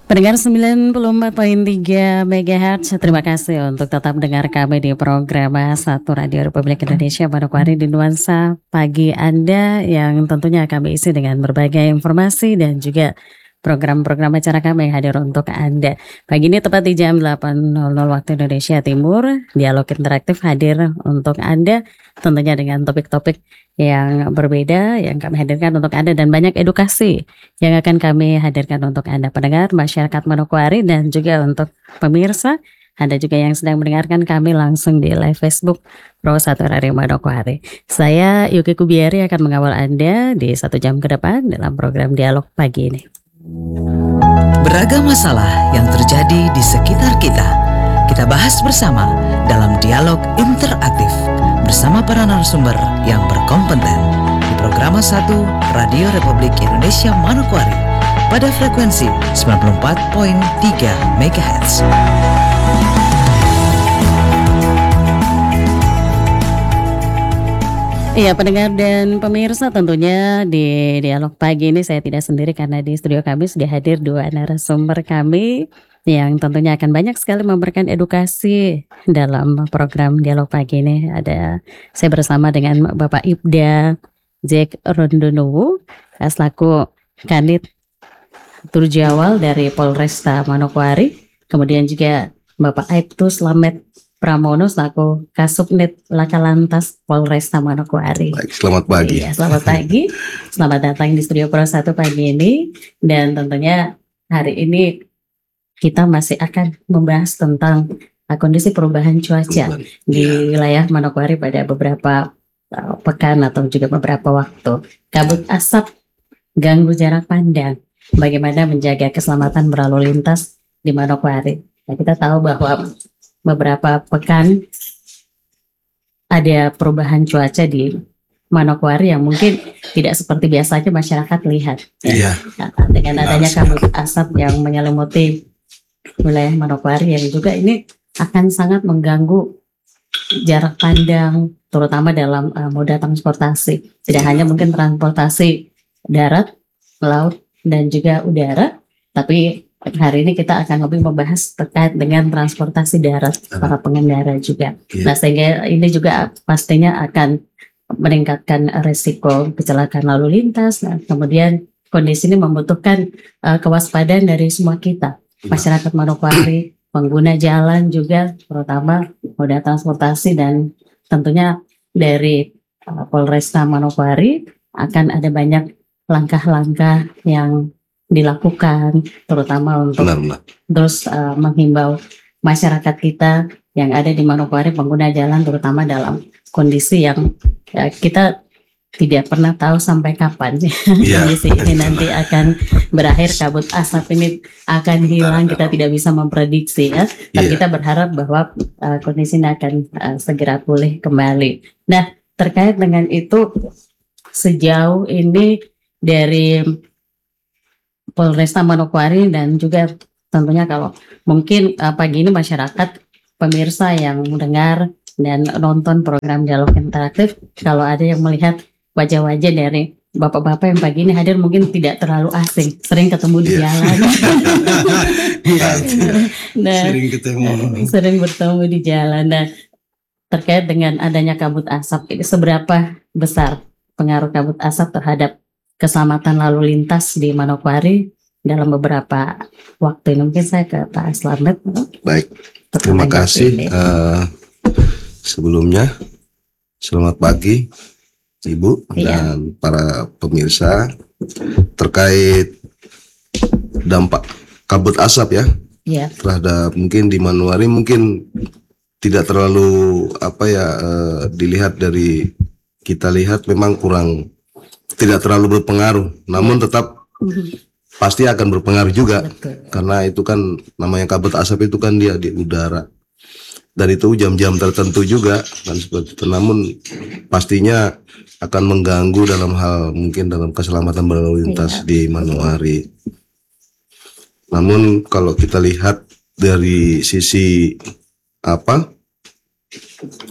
Pendengar 94,3 MHz, terima kasih untuk tetap dengar kami di program Satu Radio Republik Indonesia Manokwari di nuansa pagi Anda yang tentunya kami isi dengan berbagai informasi dan juga program-program acara kami yang hadir untuk Anda. Pagi ini tepat di jam 8.00 waktu Indonesia Timur, dialog interaktif hadir untuk Anda tentunya dengan topik-topik yang berbeda yang kami hadirkan untuk Anda dan banyak edukasi yang akan kami hadirkan untuk Anda pendengar masyarakat Manokwari dan juga untuk pemirsa Anda juga yang sedang mendengarkan kami langsung di live Facebook Pro 1 Radio Manokwari. Saya Yuki Kubiari akan mengawal Anda di 1 jam ke depan dalam program dialog pagi ini. Beragam masalah yang terjadi di sekitar kita bahas bersama dalam dialog interaktif bersama para narasumber yang berkompeten di program 1 Radio Republik Indonesia Manokwari pada frekuensi 94.3 MHz. Iya, pendengar dan pemirsa, tentunya di dialog pagi ini saya tidak sendiri karena di studio kami sudah hadir dua narasumber kami yang tentunya akan banyak sekali memberikan edukasi dalam program dialog pagi ini. Saya bersama dengan Bapak Ibda Jack Rondonowo selaku Kanit Turjawal dari Polresta Manokwari, kemudian juga Bapak Aibtu Slamet Pramono selaku Kasubnit Laka Lantas Polresta Manokwari. Baik, selamat pagi. Iya, selamat pagi. Selamat datang di Studio Pro 1 pagi ini. Dan tentunya hari ini kita masih akan membahas tentang kondisi perubahan cuaca di wilayah Manokwari pada beberapa pekan atau juga beberapa waktu. Kabut asap, ganggu jarak pandang, bagaimana menjaga keselamatan berlalu lintas di Manokwari. Nah, kita tahu bahwa beberapa pekan ada perubahan cuaca di Manokwari yang mungkin tidak seperti biasanya masyarakat lihat. Iya. Nah, dengan adanya kabut asap yang menyelimuti wilayah Manokwari yang juga ini akan sangat mengganggu jarak pandang, terutama dalam moda transportasi. Tidak hanya mungkin transportasi darat, laut, dan juga udara, tapi hari ini kita akan lebih membahas terkait dengan transportasi darat para pengendara juga. Nah, sehingga ini juga pastinya akan meningkatkan risiko kecelakaan lalu lintas. Nah, kemudian kondisi ini membutuhkan kewaspadaan dari semua kita, masyarakat Manokwari, pengguna jalan juga, terutama moda transportasi, dan tentunya dari Polresta Manokwari akan ada banyak langkah-langkah yang dilakukan, terutama untuk terus menghimbau masyarakat kita yang ada di Manokwari, pengguna jalan, terutama dalam kondisi yang kita tidak pernah tahu sampai kapan kondisi ini nanti akan berakhir, kabut asap ini akan hilang, kita tidak bisa memprediksi ya. Tapi kita berharap bahwa kondisi ini akan segera pulih kembali. Nah, terkait dengan itu, sejauh ini dari Polresta Manokwari dan juga tentunya kalau mungkin pagi ini masyarakat pemirsa yang mendengar dan nonton program dialog interaktif, kalau ada yang melihat wajah-wajah dari bapak-bapak yang pagi ini hadir mungkin tidak terlalu asing, sering ketemu di jalan. Nah, sering bertemu di jalan. Nah, terkait dengan adanya kabut asap, ini seberapa besar pengaruh kabut asap terhadap keselamatan lalu lintas di Manokwari dalam beberapa waktu ini? Mungkin saya ke Pak Slamet. Baik, terima kasih. Sebelumnya selamat pagi Ibu dan para pemirsa. Terkait dampak kabut asap ya terhadap mungkin di Manokwari, mungkin tidak terlalu dilihat dari kita lihat, memang kurang, tidak terlalu berpengaruh, namun tetap pasti akan berpengaruh juga. Betul. Karena itu kan namanya kabut asap itu kan dia di udara, dan itu jam-jam tertentu juga kan seperti itu. Namun pastinya akan mengganggu dalam hal mungkin dalam keselamatan berlalu lintas di Manokwari. Namun kalau kita lihat dari sisi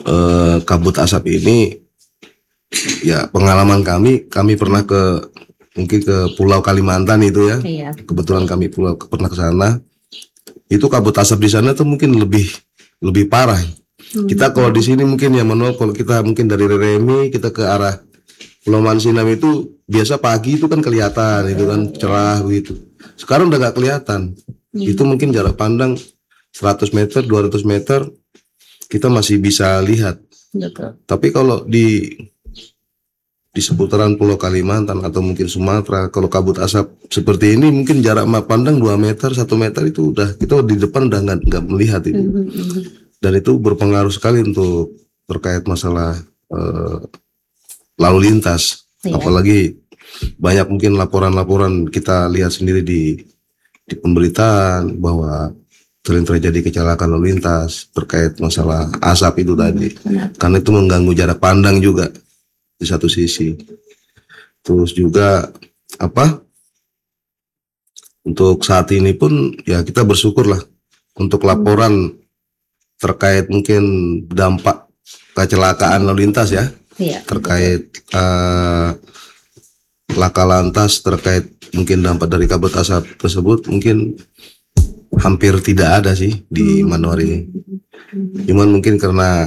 kabut asap ini, ya pengalaman kami pernah ke mungkin ke Pulau Kalimantan itu ya. Iya. Kebetulan kami pernah ke sana. Itu kabut asap di sana tuh mungkin lebih parah. Kita kalau di sini mungkin ya Manuel, kalau kita mungkin dari Remi kita ke arah Pulau Mansinam itu biasa pagi itu kan kelihatan itu kan cerah begitu. Sekarang udah gak kelihatan. Itu mungkin jarak pandang 100 meter, 200 meter kita masih bisa lihat. Betul. Tapi kalau di seputaran Pulau Kalimantan atau mungkin Sumatera, kalau kabut asap seperti ini mungkin jarak pandang 2 meter, 1 meter itu udah kita di depan udah nggak melihat itu. Dan itu berpengaruh sekali untuk terkait masalah lalu lintas. Apalagi banyak mungkin laporan-laporan kita lihat sendiri di pemberitaan bahwa sering terjadi kecelakaan lalu lintas terkait masalah asap itu tadi. Karena itu mengganggu jarak pandang juga di satu sisi. Terus juga untuk saat ini pun ya kita bersyukurlah untuk laporan terkait mungkin dampak kecelakaan lalu lintas ya. Terkait laka lantas terkait mungkin dampak dari kabut asap tersebut mungkin hampir tidak ada sih di Manowari ini. Cuman mungkin karena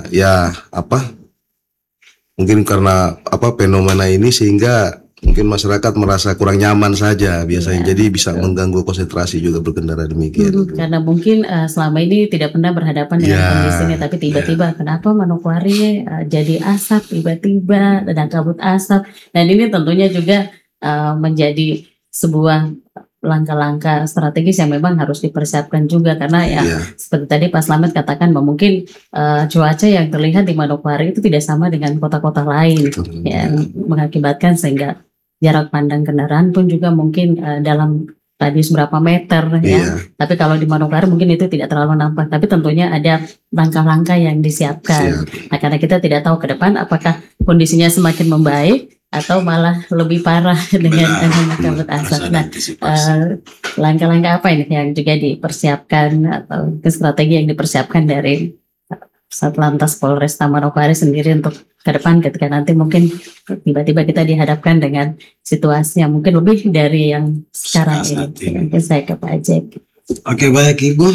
fenomena ini sehingga mungkin masyarakat merasa kurang nyaman saja biasanya, jadi bisa mengganggu konsentrasi juga berkendara demikian. Karena mungkin selama ini tidak pernah berhadapan dengan kondisinya, tapi tiba-tiba kenapa Manokwari jadi asap tiba-tiba dan kabut asap, dan ini tentunya juga menjadi sebuah langkah-langkah strategis yang memang harus dipersiapkan juga, karena seperti tadi Pak Slamet katakan bahwa mungkin cuaca yang terlihat di Manokwari itu tidak sama dengan kota-kota lain yang mengakibatkan sehingga jarak pandang kendaraan pun juga mungkin dalam radius berapa meter ya. Tapi kalau di Manokwari mungkin itu tidak terlalu nampak, tapi tentunya ada langkah-langkah yang disiapkan. Nah, karena kita tidak tahu ke depan apakah kondisinya semakin membaik atau malah lebih parah dengan kabut asap. Nah, langkah-langkah apa ini yang juga dipersiapkan atau strategi yang dipersiapkan dari Satlantas Polresta Manokwari sendiri untuk ke depan ketika nanti mungkin tiba-tiba kita dihadapkan dengan situasi yang mungkin lebih dari yang sekarang ini. Mungkin saya ke Pak Ajek. Oke, baik Ibu.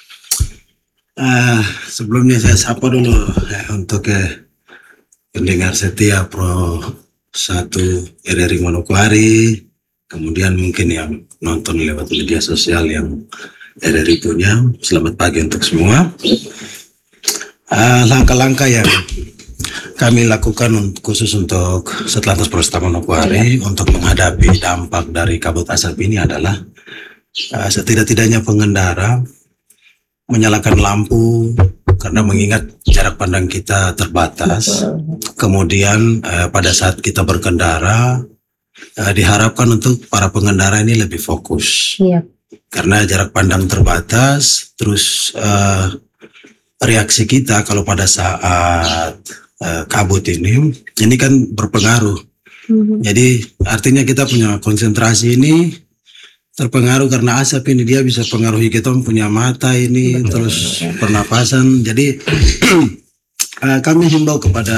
Sebelumnya saya sapa dulu untuk pendengar setia Pro 1 RRI Manokwari, kemudian mungkin yang nonton lewat media sosial yang RRI punya. Selamat pagi untuk semua. Langkah-langkah yang kami lakukan khusus untuk Satlantas Polresta Manokwari untuk menghadapi dampak dari kabut asap ini adalah setidak-tidaknya pengendara menyalakan lampu karena mengingat jarak pandang kita terbatas. Kemudian pada saat kita berkendara diharapkan untuk para pengendara ini lebih fokus. Karena jarak pandang terbatas, terus reaksi kita kalau pada saat kabut ini kan berpengaruh. Jadi artinya kita punya konsentrasi ini terpengaruh karena asap ini, dia bisa pengaruhi kita punya mata ini, terus pernapasan. Jadi kami himbau kepada